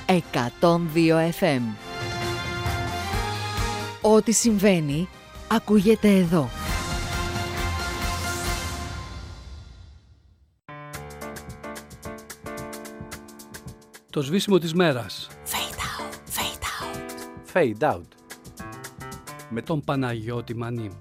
102 FM. Ό,τι συμβαίνει, ακούγεται εδώ. Το σβήσιμο της μέρας. Fade out, fade out. Fade out. Με τον Παναγιώτη Μανί.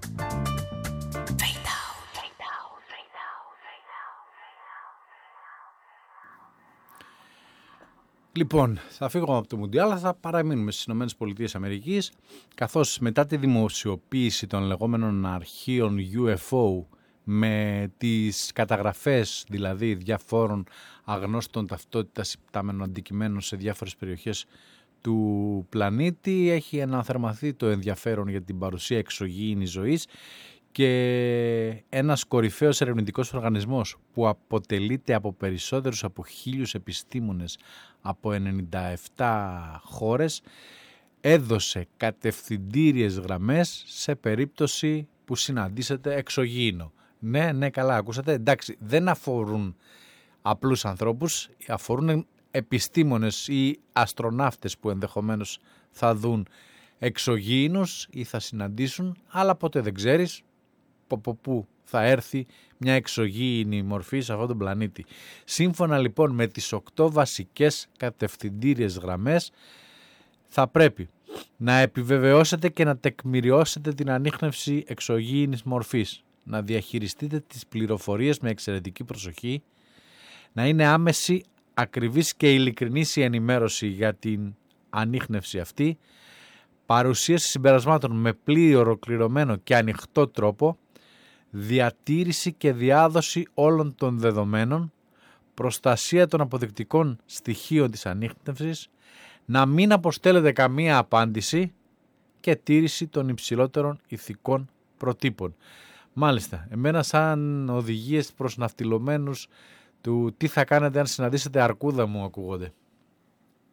Λοιπόν, θα φύγω από το Μουντιάλ, θα παραμείνουμε στις ΗΠΑ, καθώς μετά τη δημοσιοποίηση των λεγόμενων αρχείων UFO με τις καταγραφές δηλαδή διαφόρων αγνώστων ταυτότητας υπτάμενων αντικειμένων σε διάφορες περιοχές του πλανήτη, έχει αναθερμαθεί το ενδιαφέρον για την παρουσία εξωγήινης ζωής και ένας κορυφαίος ερευνητικός οργανισμός που αποτελείται από περισσότερους από 1.000 επιστήμονες από 97 χώρες έδωσε κατευθυντήριες γραμμές σε περίπτωση που συναντήσετε εξωγήινο. Ναι, καλά, ακούσατε. Εντάξει, δεν αφορούν απλούς ανθρώπους, αφορούν επιστήμονες ή αστροναύτες που ενδεχομένως θα δουν εξωγήινους ή θα συναντήσουν, αλλά ποτέ δεν ξέρεις από πού θα έρθει μια εξωγήινη μορφή σε αυτόν τον πλανήτη. Σύμφωνα λοιπόν με τις 8 βασικές κατευθυντήριες γραμμές, θα πρέπει να επιβεβαιώσετε και να τεκμηριώσετε την ανίχνευση εξωγήινης μορφής, να διαχειριστείτε τις πληροφορίες με εξαιρετική προσοχή, να είναι άμεση, ακριβής και ειλικρινής η ενημέρωση για την ανίχνευση αυτή, παρουσίαση συμπερασμάτων με πλήρη, ολοκληρωμένο και ανοιχτό τρόπο, διατήρηση και διάδοση όλων των δεδομένων, προστασία των αποδεικτικών στοιχείων της ανίχνευσης, να μην αποστέλλεται καμία απάντηση και τήρηση των υψηλότερων ηθικών προτύπων. Μάλιστα, εμένα σαν οδηγίες προς ναυτιλωμένους του τι θα κάνετε αν συναντήσετε αρκούδα μου ακούγονται.